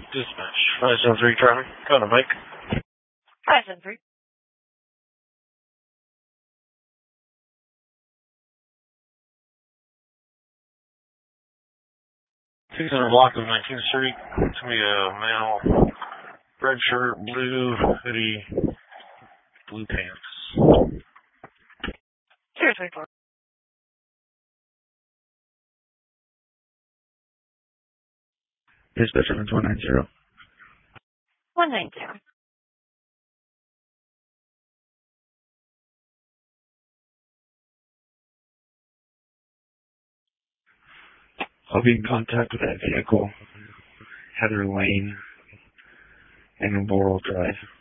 Dispatch 573 Charlie. Got a Mike. 573. Six hundred block of 19th Street. To me, a male, red shirt, blue hoodie, blue pants. 024. Dispatch 190. 190. I'll be in contact with that vehicle, Heather Lane, and Laurel Drive.